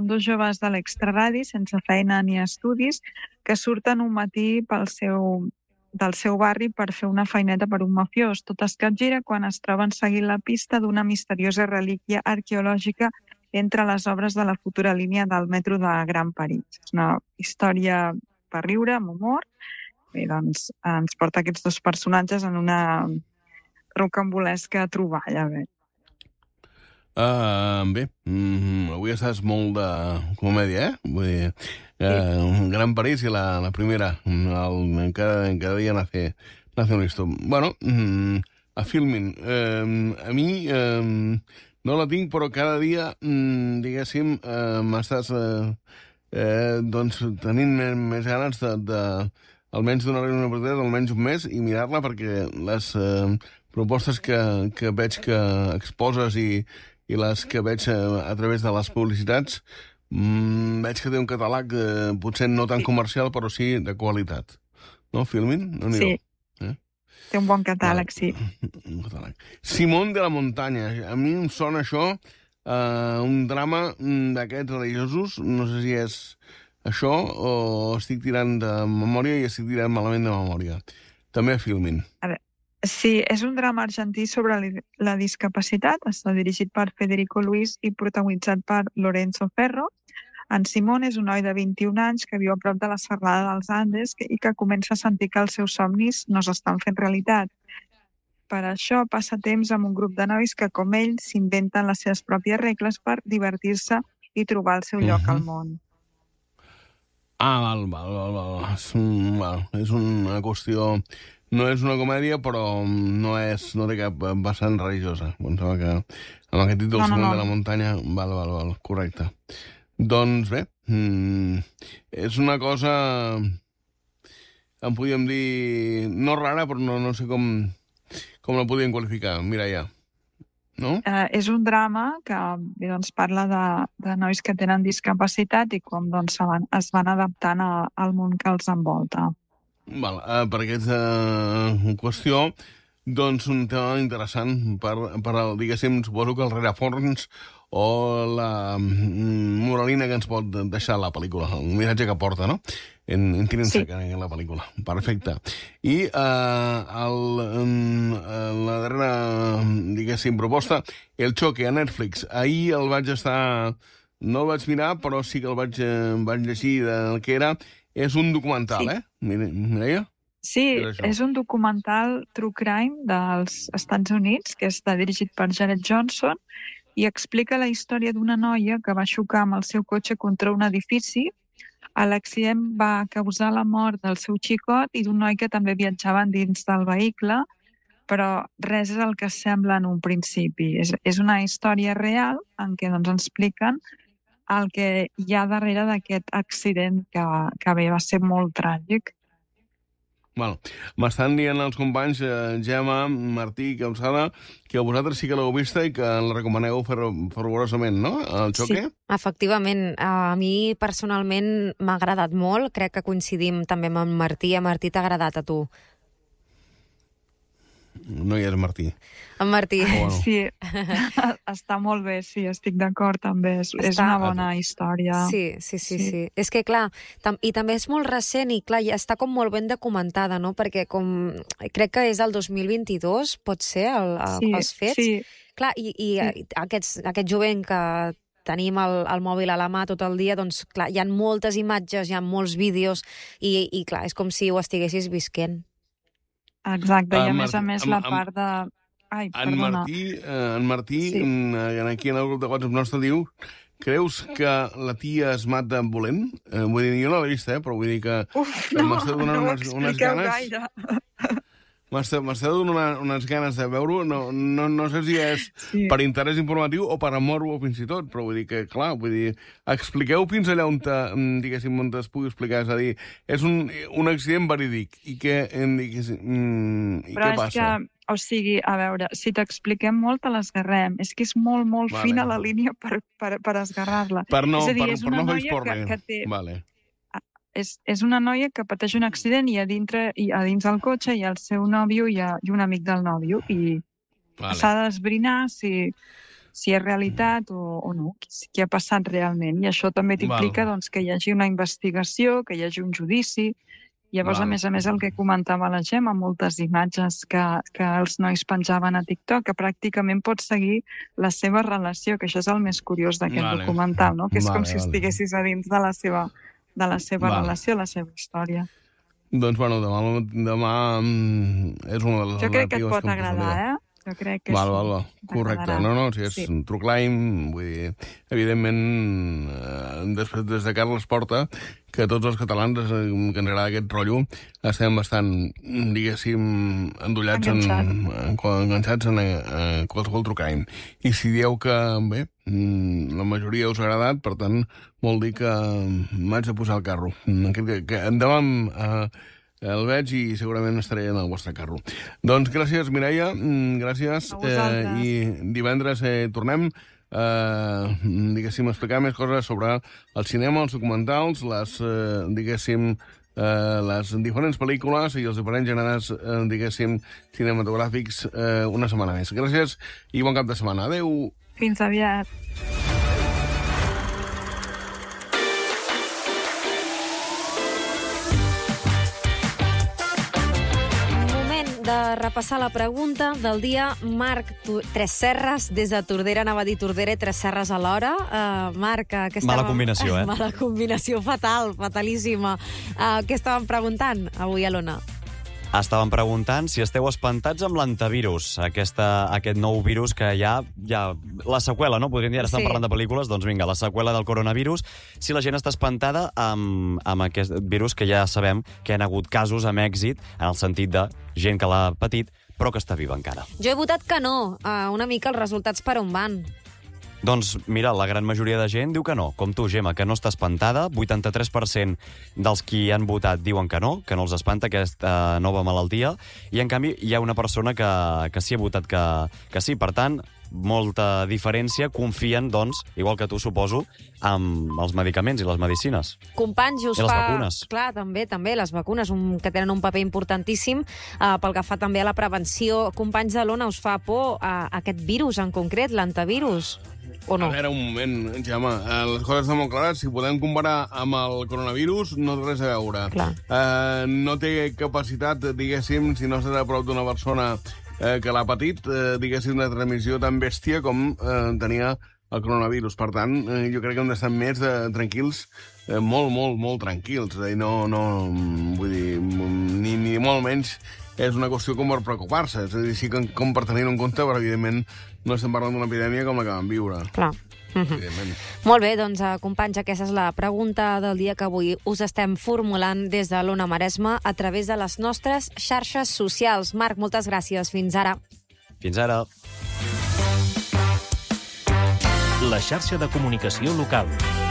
dos joves de l'extraradi, sense feina ni estudis, que surten un matí del seu barri per fer una feineta per un mafiós. Tot es capgira quan es troben seguint la pista d'una misteriosa relíquia arqueològica entre les obres de la futura línia del metro de Gran París. És una història per riure, amb humor, i doncs ens porta aquests dos personatges en una rocambolesca troballa. Bé, avui estàs molt de comèdia, Vull dir, Gran París i la primera. Cada dia nace un listo. Bueno, a Filmin. A mi no la tinc, però cada dia, diguéssim, m'estàs doncs tenint més ganes de almenys donar-li una oportunitat, almenys un mes, i mirar-la, perquè les propostes que veig que exposes i les que veig a través de les publicitats, veig que té un catàleg potser no tan comercial, però sí de qualitat. No, Filmin? Sí, té un bon catàleg, sí. Un catàleg. Simón de la Montaña. A mi em sona això, un drama d'aquests religiosos, no sé si és això o estic tirant de memòria i estic tirant malament de memòria. També a Filmin. Sí, és un drama argentí sobre la discapacitat, està dirigit per Federico Luis i protagonitzat per Lorenzo Ferro. En Simón és un noi de 21 anys que viu a prop de la serralada dels Andes i que comença a sentir que els seus somnis no s'estan fent realitat. Per això passa temps amb un grup de nois que, com ell, s'inventen les seves pròpies regles per divertir-se i trobar el seu lloc al món. Val. És una qüestió... No és una comèdia, però no té cap vessant religiosa. Em sembla que amb aquest títol, Simón de la Muntanya, val, correcte. Doncs bé, és una cosa, en podríem dir, no rara, però no sé com la podríem qualificar. Mira, ja. No? És un drama que doncs, parla de nois que tenen discapacitat i com doncs, es van adaptant al món que els envolta. Val, per aquesta qüestió, doncs un tema interessant per diguéssim, suposo que el rerefons o la moralina que ens pot deixar la pel·lícula, el missatge que porta, no? Intrínseca en la pel·lícula. Perfecte. I la darrera, diguéssim, proposta, El Choque, a Netflix. Ahir el vaig estar... No el vaig mirar, però sí que el vaig llegir del que era. És un documental, sí. Mireia? Sí, és un documental true crime dels Estats Units, que està dirigit per Jared Johnson, i explica la història d'una noia que va xocar amb el seu cotxe contra un edifici. L'accident va causar la mort del seu xicot i d'un noi que també viatjaven dins del vehicle, però res és el que sembla en un principi. És una història real en què doncs, ens expliquen el que hi ha darrere d'aquest accident que bé va ser molt tràgic. M'estan dient els companys Gemma, Martí, Causada, que vosaltres sí que l'heu vista i que la recomaneu fervorosament, no? El Choque? Sí, efectivament. A mi personalment m'ha agradat molt. Crec que coincidim també amb en Martí. A Martí t'ha agradat a tu? No hi és Martí. En Martí. Sí, està molt bé, sí, estic d'acord també. És una bona història. Sí. És que, clar, i també és molt recent i, clar, ja està com molt ben documentada, no? Perquè crec que és el 2022, pot ser, els fets. Sí. Clar, i aquest jovent que tenim el mòbil a la mà tot el dia, doncs, clar, hi ha moltes imatges, hi ha molts vídeos i clar, és com si ho estiguessis visquent. Exacte, i a més la part de... Ai, perdona. En Martí, aquí en el grup de WhatsApp nostre, diu: creus que la tia es mata volent? Vull dir, jo no l'he vist, però vull dir que... No ho expliqueu gaire. M'esteu donant unes ganes de veure-ho. No sé si és per interès informatiu o per amor-ho fins i tot, però vull dir que, clar, expliqueu fins allà on diguéssim, on es pugui explicar. És a dir, és un accident verídic. I què passa? O sigui, a veure, si t'expliquem molt, te l'esgarrem. És que és molt, molt fina la línia per esgarrar-la. Per no fer spoiler. Vale. És una noia que pateix un accident i a dins del cotxe hi ha el seu nòvio i un amic del nòvio. I s'ha d'esbrinar si si és realitat o no, què ha passat realment. I això també t'implica doncs, que hi hagi una investigació, que hi hagi un judici. Llavors, a més, el que comentava la Gemma, moltes imatges que els nois penjaven a TikTok, que pràcticament pots seguir la seva relació, que això és el més curiós d'aquest documental, no? Que és com si estiguessis a dins de la seva relació, la seva història. Doncs, bueno, demà és una de les alternatives. Jo crec que et pot agradar, Jo crec que val. Correcte. No, si és True Crime, vull dir, evidentment, després des de Carles Porta, que tots els catalans, que ens agrada aquest rotllo, estem bastant, diguéssim, endollats, enganxats en qualsevol True Crime. I si dieu que, bé, la majoria us ha agradat, per tant, vol dir que m'haig de posar al carro. Que endavant el veig i segurament estaré en el vostre carro. Doncs gràcies, Mireia, gràcies. I divendres tornem diguéssim, a explicar més coses sobre el cinema, els documentals, les diferents pel·lícules i els diferents gèneres, diguéssim, cinematogràfics una setmana més. Gràcies i bon cap de setmana. Adéu. Fins aviat. De repassar la pregunta del dia. Marc Tresserras, des de Tordera, anava a dir Tordera i Tresserras alhora. Marc, què estàvem... Mala combinació, Mala combinació, fatalíssima. Què estàvem preguntant avui a l'Ona? Estàvem preguntant si esteu espantats amb l'antivirus, aquest nou virus que hi ha la seqüela, no? Podríem dir, ara estem parlant de pel·lícules, doncs vinga, la seqüela del coronavirus. Si la gent està espantada amb aquest virus que ja sabem que hi ha hagut casos amb èxit, en el sentit de gent que l'ha patit, però que està viva encara. Jo he votat que no. Una mica els resultats per on van. Doncs mira, la gran majoria de gent diu que no, com tu, Gemma, que no està espantada. 83% dels qui han votat diuen que no els espanta aquesta nova malaltia, i en canvi hi ha una persona que sí ha votat que sí. Per tant, molta diferència, confien, doncs, igual que tu, suposo, amb els medicaments i les medicines. Companys, us I les vacunes. Clar, també, les vacunes, que tenen un paper importantíssim pel que fa també a la prevenció. Companys de l'Ona, us fa por aquest virus en concret, l'antivirus? O no? A veure, un moment, Gemma. Les coses estan molt clares. Si podem comparar amb el coronavirus, no té res a veure. No té capacitat, diguéssim, si no estàs a prop d'una persona que l'ha patit, diguéssim, de transmissió tan bèstia com tenia el coronavirus. Per tant, jo crec que hem d'estar més tranquils, molt tranquils. Vull dir, ni molt menys és una qüestió com per preocupar-se. És a dir, sí com per tenir-ho en compte, però evidentment no estem parlant d'una epidèmia com la que vam viure. Clar. Molt bé, doncs, companys, aquesta és la pregunta del dia que avui us estem formulant des de l'Ona Maresme a través de les nostres xarxes socials. Marc, moltes gràcies. Fins ara. Fins ara. La xarxa de comunicació local.